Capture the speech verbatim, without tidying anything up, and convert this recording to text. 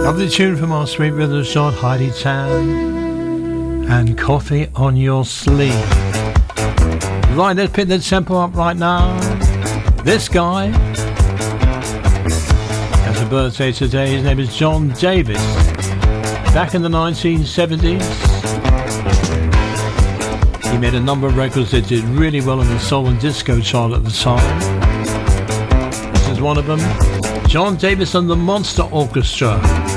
Lovely tune from our sweet brother short Heidi Tan and Coffee on Your Sleeve. Right, let's pick the tempo up right now. This guy has a birthday today. His name is John Davis. Back in the nineteen seventies, he made a number of records that did really well in the soul and disco chart at the time. This is one of them. John Davis and the Monster Orchestra.